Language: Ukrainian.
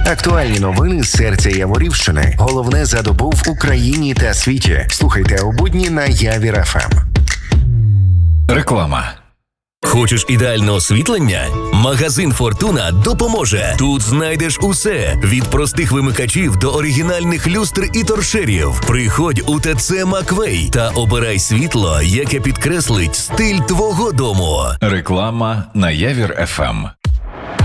Актуальні новини з серця Яворівщини. Головне за добу в Україні та світі. Слухайте у будні на Явір ФМ. Реклама. Хочеш ідеальне освітлення? Магазин «Фортуна» допоможе. Тут знайдеш усе – від простих вимикачів до оригінальних люстр і торшерів. Приходь у ТЦ «Маквей» та обирай світло, яке підкреслить стиль твого дому. Реклама на Явір ФМ.